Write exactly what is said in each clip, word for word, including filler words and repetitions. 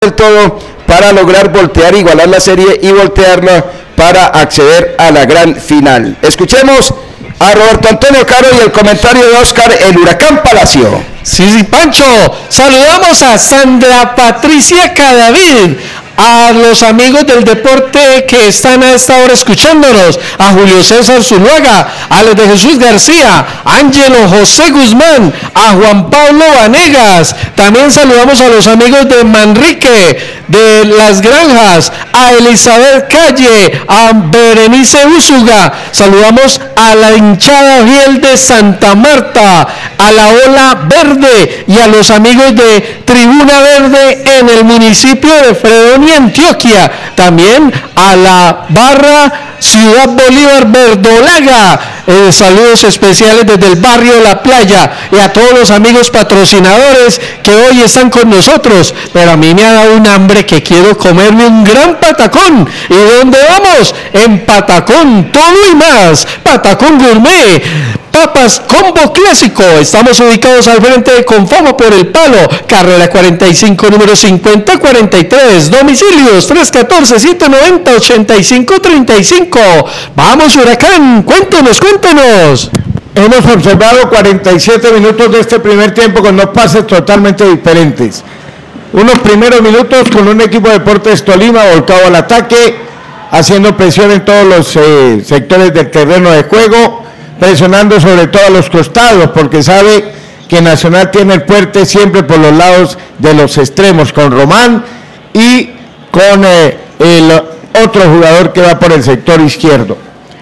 del todo para lograr voltear, igualar la serie y voltearla para acceder a la gran final. Escuchemos a Roberto Antonio Caro y el comentario de Oscar El Huracán Palacio. Sí, sí, Pancho, saludamos a Sandra Patricia Cadavid, a los amigos del deporte que están a esta hora escuchándonos, a Julio César Zuluaga, a los de Jesús García, Ángelo José Guzmán, a Juan Pablo Vanegas. También saludamos a los amigos de Manrique, de Las Granjas, a Elizabeth Calle, a Berenice Úsuga. Saludamos a la hinchada fiel de Santa Marta, a la Ola Verde y a los amigos de Tribuna Verde en el municipio de Fredonia, Antioquia. También a la barra Ciudad Bolívar Verdolaga. Eh, saludos especiales desde el barrio La Playa y a todos los amigos patrocinadores que hoy están con nosotros. Pero a mí me ha dado un hambre que quiero comerme un gran patacón. ¿Y dónde vamos? En Patacón, todo y más. Patacón Gourmet. Papas Combo Clásico. Estamos ubicados al frente de Confama por el Palo, carrera cuarenta y cinco, número cincuenta cuarenta y tres. Domicilios tres uno cuatro, siete nueve cero, ocho cinco tres cinco. Vamos, Huracán, cuéntenos, cuéntenos. Hemos observado cuarenta y siete minutos de este primer tiempo con dos pases totalmente diferentes. Unos primeros minutos con un equipo de Deportes Tolima volcado al ataque, haciendo presión en todos los eh, sectores del terreno de juego, presionando sobre todo a los costados, porque sabe que Nacional tiene el fuerte siempre por los lados de los extremos, con Román y con eh, el otro jugador que va por el sector izquierdo.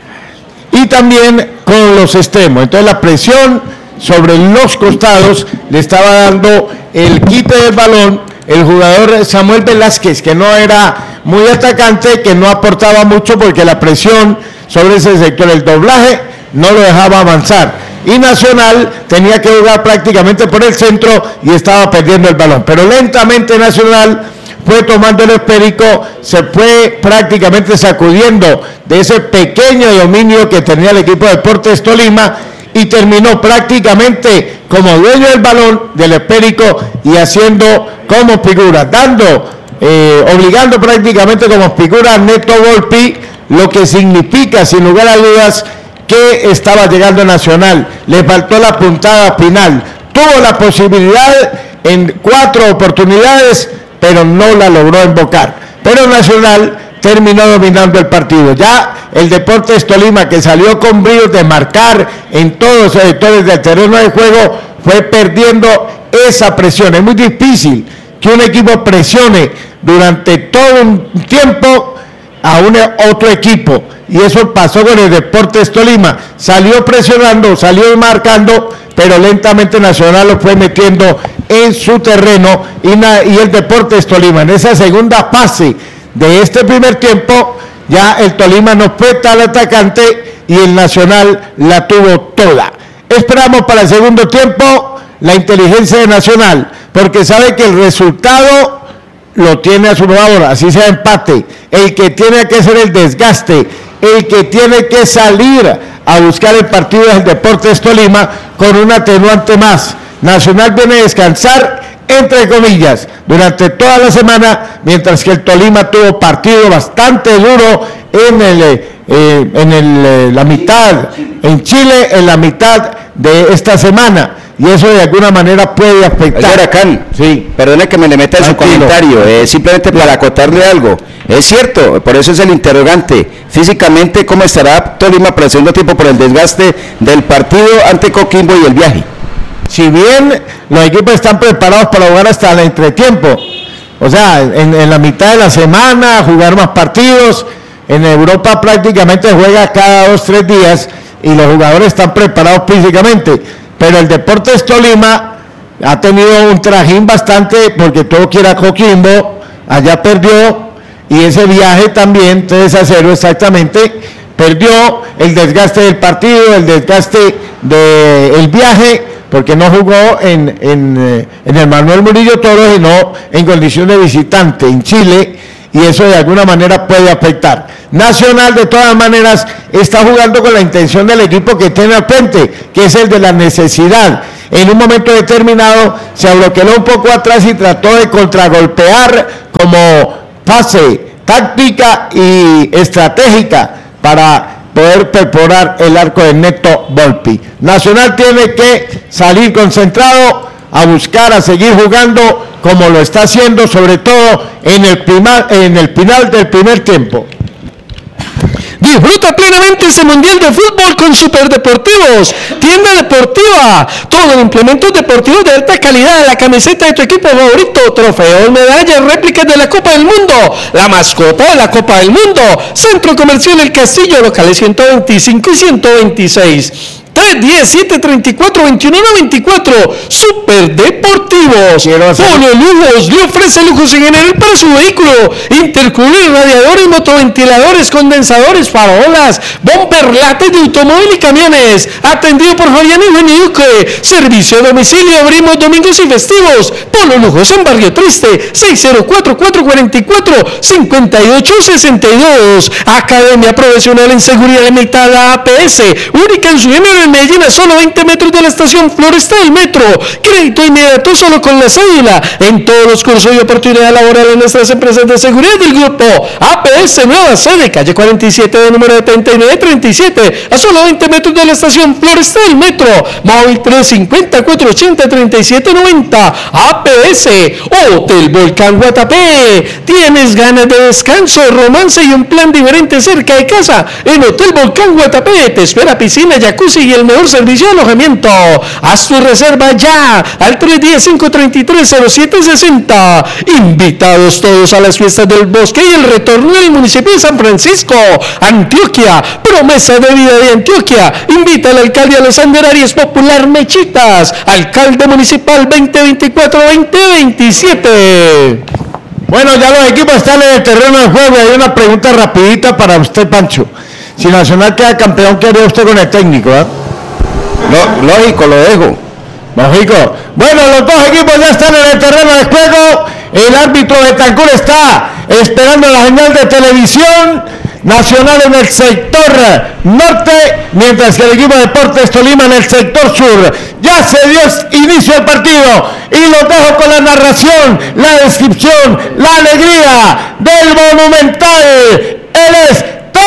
Y también con los extremos. Entonces la presión sobre los costados le estaba dando el quite del balón el jugador Samuel Velázquez, que no era muy atacante, que no aportaba mucho porque la presión sobre ese sector, el doblaje, no lo dejaba avanzar. Y Nacional tenía que jugar prácticamente por el centro y estaba perdiendo el balón. Pero lentamente Nacional fue tomando el esférico, se fue prácticamente sacudiendo de ese pequeño dominio que tenía el equipo de Deportes Tolima y terminó prácticamente como dueño del balón, del esférico y haciendo como figura, dando, eh, obligando prácticamente como figura a Neto Volpi, lo que significa sin lugar a dudas que estaba llegando Nacional. Le faltó la puntada final, tuvo la posibilidad en cuatro oportunidades, pero no la logró invocar. Pero Nacional terminó dominando el partido. Ya el Deportes Tolima, que salió con bríos de marcar en todos los sectores del terreno de juego, fue perdiendo esa presión. Es muy difícil que un equipo presione durante todo un tiempo a un otro equipo, y eso pasó con el Deportes Tolima. Salió presionando, salió marcando, pero lentamente Nacional lo fue metiendo en su terreno, y, na, y el Deportes Tolima en esa segunda fase de este primer tiempo, ya el Tolima no fue tal atacante y el Nacional la tuvo toda. Esperamos para el segundo tiempo la inteligencia de Nacional, porque sabe que el resultado lo tiene a su favor, así sea empate. El que tiene que ser el desgaste, el que tiene que salir a buscar el partido del Deportes Tolima con un atenuante más. Nacional viene a descansar, entre comillas, durante toda la semana, mientras que el Tolima tuvo partido bastante duro en el, eh, en el, eh, la mitad, en Chile, en la mitad de esta semana. Y eso de alguna manera puede afectar. Huracán, sí, perdone que me le meta en su comentario, eh, simplemente para acotarle algo. Es cierto, por eso es el interrogante. Físicamente, ¿cómo estará Tolima para el segundo tiempo por el desgaste del partido ante Coquimbo y el viaje? Si bien los equipos están preparados para jugar hasta el entretiempo, o sea, en, en la mitad de la semana, jugar más partidos. En Europa prácticamente juega cada dos, tres días y los jugadores están preparados físicamente. Pero el Deportes Tolima ha tenido un trajín bastante, porque todo quiere a Coquimbo, allá perdió, y ese viaje también, tres a cero exactamente, perdió, el desgaste del partido, el desgaste del viaje, porque no jugó en, en, en el Manuel Murillo Toro, sino en condición de visitante en Chile, y eso de alguna manera puede afectar. Nacional de todas maneras está jugando con la intención del equipo que tiene al frente, que es el de la necesidad. En un momento determinado se bloqueó un poco atrás y trató de contragolpear como fase táctica y estratégica para poder perforar el arco de Neto Volpi. Nacional tiene que salir concentrado a buscar, a seguir jugando como lo está haciendo, sobre todo en el, prima, en el final del primer tiempo. Disfruta plenamente este Mundial de Fútbol con Superdeportivos, tienda deportiva, todos los implementos deportivos de alta calidad, la camiseta de tu equipo favorito, trofeos, medallas, réplicas de la Copa del Mundo, la mascota de la Copa del Mundo, Centro Comercial El Castillo, locales ciento veinticinco y ciento veintiséis. tres diez, siete treinta y cuatro, veintiuno noventa y cuatro. Super Deportivos. Polo Lujos le ofrece lujos en general para su vehículo. Intercooler, radiadores, motoventiladores, condensadores, farolas, bumper, latas de automóvil y camiones. Atendido por Fabián y Duque. Servicio a domicilio. Abrimos domingos y festivos. Polo Lujos en Barrio Triste. seis cero cuatro, cuatro cuatro cuatro, cinco ocho seis dos. Academia Profesional en Seguridad Limitada A P S. Única en su género en Medellín, a solo veinte metros de la estación Floresta del Metro. Crédito inmediato solo con la cédula. En todos los cursos y oportunidad laboral en nuestras empresas de seguridad del grupo A P S, nueva sede, calle cuarenta y siete, de número treinta y nueve treinta y siete, a solo veinte metros de la estación Floresta del Metro. Móvil tres cinco cero, cuatro ochenta, treinta y siete noventa. A P S, Hotel Volcán Guatapé. ¿Tienes ganas de descanso, romance y un plan diferente cerca de casa? En Hotel Volcán Guatapé te espera piscina, jacuzzi y el mejor servicio de alojamiento. Haz tu reserva ya al tres diez, cinco treinta y tres, cero siete sesenta. Invitados todos a las fiestas del Bosque y el retorno del municipio de San Francisco, Antioquia. Promesa de vida de Antioquia. Invita al alcalde a los Anderarios Popular Mechitas. Alcalde municipal veinte veinticuatro veinte veintisiete. Bueno, ya los equipos están en el terreno de juego. Hay una pregunta rapidita para usted, Pancho. Si Nacional queda campeón, ¿qué haría usted con el técnico? ¿eh? Lo, lógico, lo dejo. Lógico. Bueno, los dos equipos ya están en el terreno de juego. El árbitro de Tancur está esperando la señal de televisión. Nacional en el sector norte, mientras que el equipo de Deportes Tolima en el sector sur. Ya se dio inicio al partido y los dejo con la narración, la descripción, la alegría del Monumental. Él es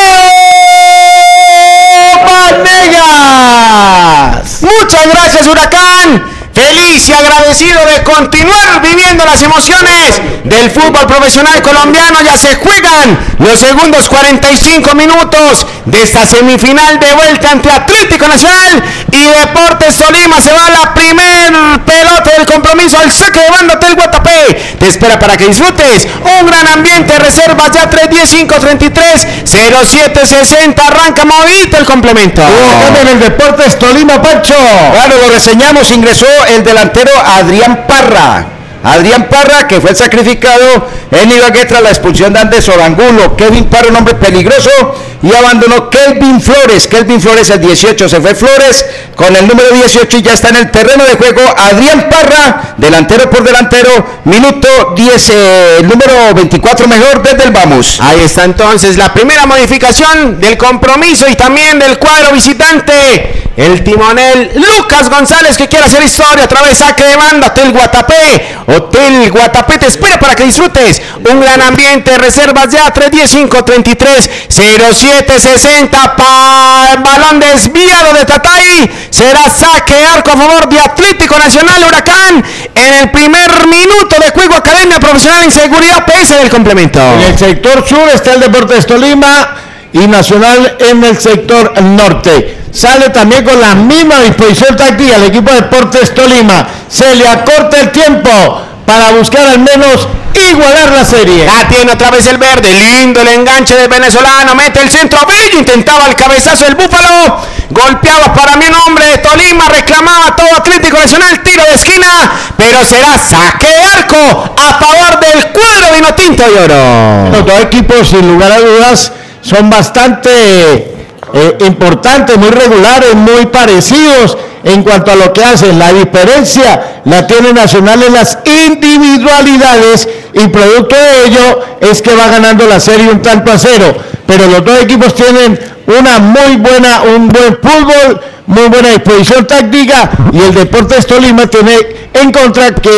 Vanegas. Muchas gracias, Huracán. Feliz y agradecido de continuar viviendo las emociones del fútbol profesional colombiano. Ya se juegan los segundos cuarenta y cinco minutos de esta semifinal de vuelta ante Atlético Nacional y Deportes Tolima. Se va la primer pelota del compromiso al saque de banda del Guatapé. Te espera para que disfrutes un gran ambiente. Reservas ya tres diez, cinco treinta y tres, cero siete sesenta. Arranca movidito el complemento. Oh. En el Deportes Tolima, Pancho. Bueno, lo reseñamos. Ingresó el delantero Adrián Parra. Adrián Parra, que fue sacrificado en Ibagué tras la expulsión de Andes Orangulo. Kevin Parra, un hombre peligroso, y abandonó Kelvin Flores. Kelvin Flores, el dieciocho, se fue Flores con el número dieciocho y ya está en el terreno de juego Adrián Parra, delantero por delantero, minuto diez, eh, el número veinticuatro mejor desde el Vamos. Ahí está entonces la primera modificación del compromiso y también del cuadro visitante. El timonel Lucas González, que quiere hacer historia, otra vez saque de banda. Hotel Guatapé, Hotel Guatapé te espera para que disfrutes un gran ambiente. Reservas ya tres diez, cinco treinta y tres, cero siete sesenta. Pa balón desviado de Tatay, será saque de arco a favor de Atlético Nacional. Huracán en el primer minuto de juego. Academia Profesional en Seguridad P S del complemento. En el sector sur está el Deportes Tolima y Nacional en el sector norte. Sale también con la misma disposición táctica el equipo de Deportes Tolima. Se le acorta el tiempo para buscar al menos igualar la serie. Ya tiene otra vez el verde. Lindo el enganche del venezolano. Mete el centro bello. Intentaba el cabezazo del Búfalo. Golpeaba para mi nombre de Tolima. Reclamaba todo Atlético Nacional. Tiro de esquina. Pero será saque de arco a favor del cuadro vinotinto y oro. Los dos equipos, sin lugar a dudas, son bastante eh, importantes, muy regulares, muy parecidos en cuanto a lo que hacen. La diferencia la tiene Nacional en las individualidades y producto de ello es que va ganando la serie un tanto a cero. Pero los dos equipos tienen una muy buena, un buen fútbol, muy buena disposición táctica y el Deportes Tolima tiene en contra que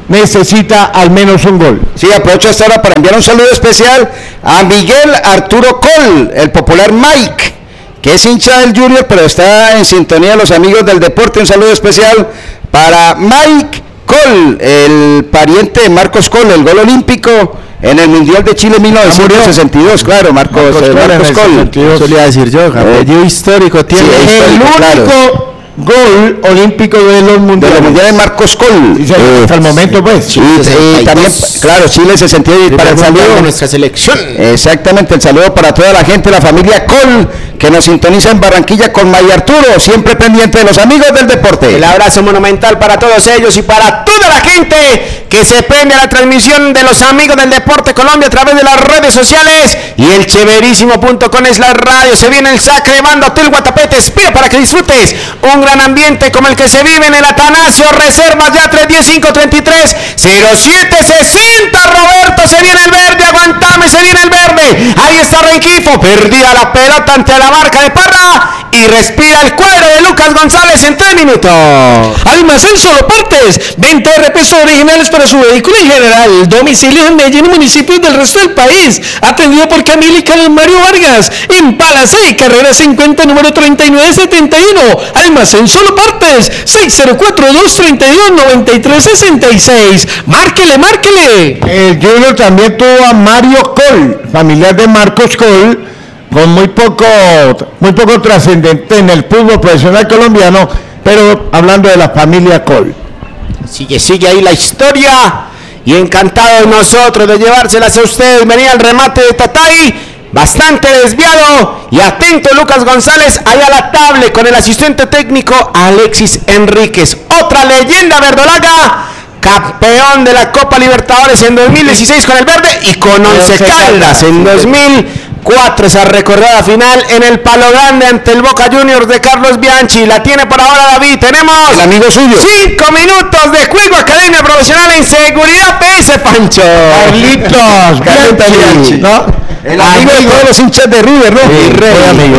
necesita al menos un gol. Sí, aprovecho esta hora para enviar un saludo especial a Miguel Arturo Col, el popular Mike, que es hincha del Junior, pero está en sintonía de los amigos del deporte. Un saludo especial para Mike Col, el pariente de Marcos Col, el gol olímpico en el Mundial de Chile mil novecientos sesenta y dos, claro, Marcos, Marcos, eh, Marcos Col. Eso le iba a decir yo, apellido histórico tiene. Sí, el histórico, único claro. gol olímpico de los mundiales. De los mundiales Marcos Col. Sí, eh, hasta el momento, pues. Sí, y también, claro, Chile sesenta y dos. Y para el saludo de nuestra selección. Exactamente, el saludo para toda la gente, la familia Col, que nos sintoniza en Barranquilla con May Arturo, siempre pendiente de los amigos del deporte. El abrazo monumental para todos ellos y para toda la gente que se prende a la transmisión de los amigos del deporte Colombia a través de las redes sociales y el chéverísimo punto com es la radio. Se viene el saque de banda, Hotel Guatapé te espera para que disfrutes un gran ambiente como el que se vive en el Atanasio. Reservas ya tres diez, cinco treinta y tres, cero siete sesenta. Roberto, se viene el verde, aguantame, se viene el verde. Ahí está Rengifo, perdida la pelota ante la marca de Parra y respira el cuero de Lucas González en tres minutos. Almacén Solo Partes, venta de repuestos originales para su vehículo en general, domicilio en Medellín y municipios del resto del país, atendido por Camila y Carlos Mario Vargas, en Palacé, carrera cincuenta, número treinta y nueve setenta y uno, Almacén Solo Partes, seis cero cuatro, dos tres dos, nueve tres seis seis, márquele, márquele. El Junior también tuvo a Mario Col, familiar de Marcos Col, con muy poco, muy poco trascendente en el fútbol profesional colombiano, pero hablando de la familia Col. Sigue, sigue ahí la historia y encantados nosotros de llevárselas a ustedes. Venía el remate de Tatay, bastante desviado y atento Lucas González, ahí a la tabla con el asistente técnico Alexis Enríquez. Otra leyenda verdolaga, campeón de la Copa Libertadores en dos mil dieciséis con el verde y con Once Caldas en dos mil cuatro, esa recordada final en el Palo Grande ante el Boca Juniors de Carlos Bianchi. La tiene por ahora David, tenemos el amigo suyo. Cinco minutos de juego, Academia Profesional en Seguridad P S, Pancho. Carlitos Bianchi, ¿no? El amigo de todos los hinchas de River, ¿no? Virrey, amigo.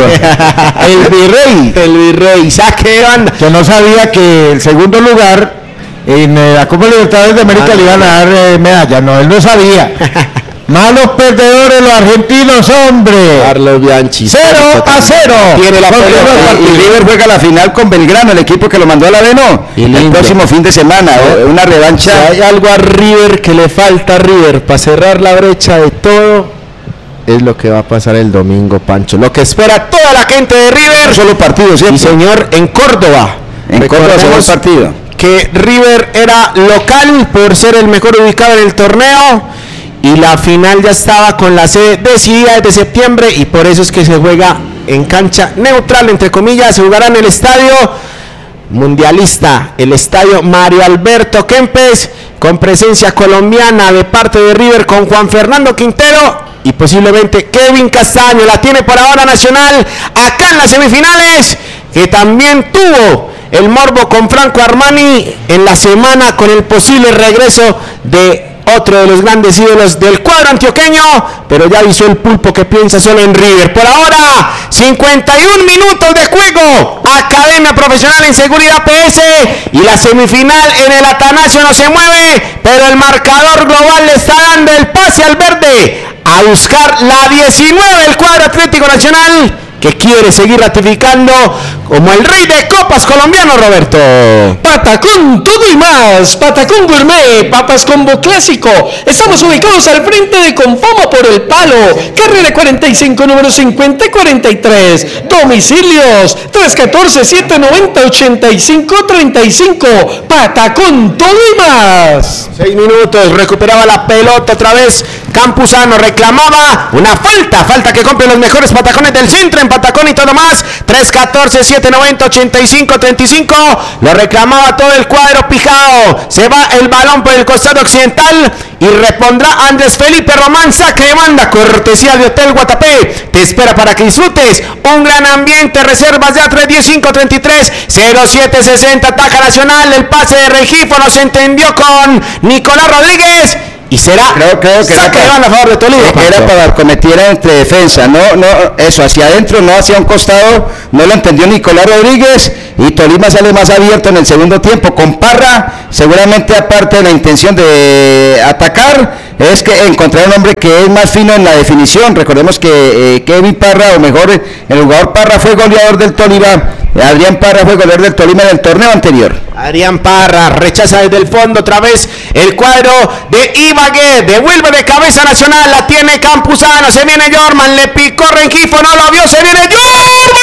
El virrey. El virrey, saque de banda. Yo no sabía que el segundo lugar en eh, la Copa Libertadores de América ah, le iban a dar eh, medalla. No, él no sabía. Malos perdedores los argentinos, hombre. Carlos Bianchi. Cero a cero. Tiene la pelota. Y River juega la final con Belgrano, el equipo que lo mandó a la B, ¿no? El próximo fin de semana, ¿eh? Una revancha. Si hay algo a River que le falta a River para cerrar la brecha de todo, es lo que va a pasar el domingo, Pancho. Lo que espera toda la gente de River. Solo partido, ¿cierto? Y señor, en Córdoba. En Córdoba solo partido. Que River era local por ser el mejor ubicado en el torneo. Y la final ya estaba con la sede decidida desde septiembre y por eso es que se juega en cancha neutral, entre comillas. Se jugará en el estadio mundialista, el estadio Mario Alberto Kempes, con presencia colombiana de parte de River con Juan Fernando Quintero y posiblemente Kevin Castaño. La tiene por ahora Nacional acá en las semifinales, que también tuvo el morbo con Franco Armani en la semana con el posible regreso de otro de los grandes ídolos del cuadro antioqueño, pero ya avisó el Pulpo que piensa solo en River. Por ahora, cincuenta y un minutos de juego, Academia Profesional en Seguridad P S y la semifinal en el Atanasio no se mueve, pero el marcador global le está dando el pase al verde a buscar la diecinueve, el cuadro Atlético Nacional, que quiere seguir ratificando como el rey de copas colombiano, Roberto. Patacón, todo y más. Patacón Gourmet, papas combo clásico. Estamos ubicados al frente de Conpomo por el Palo, carrera cuarenta y cinco, número cincuenta y cuarenta y tres. Domicilios tres uno cuatro, siete nueve cero, ocho cinco tres cinco. Patacón, todo y más. Seis minutos, recuperaba la pelota otra vez. Campuzano reclamaba una falta, falta que compren los mejores patacones del centro en Patacón y todo más. tres uno cuatro, siete nueve cero, ocho cinco tres cinco. Lo reclamaba todo el cuadro pijao. Se va el balón por el costado occidental y repondrá Andrés Felipe Román, saque de banda, cortesía de Hotel Guatapé. Te espera para que disfrutes un gran ambiente. Reservas ya tres diez, cinco treinta y tres, cero siete sesenta. Taja Nacional, el pase de Regifo, nos entendió con Nicolás Rodríguez. y será creo, creo que saque de banda a favor de Tolima. Era para cometiera entre defensa, no, no, eso, hacia adentro, no hacia un costado, no lo entendió Nicolás Rodríguez, y Tolima sale más abierto en el segundo tiempo, con Parra, seguramente aparte de la intención de atacar, es que encontrar un hombre que es más fino en la definición. Recordemos que eh, Kevin Parra, o mejor, el jugador Parra fue goleador del Tolima, Adrián Parra fue goleador del Tolima en el torneo anterior. Adrián Parra rechaza desde el fondo otra vez el cuadro de Ibagué, devuelve de cabeza Nacional, la tiene Campuzano, se viene Jorman, le picó Rengifo, no lo vio, se viene Jorman.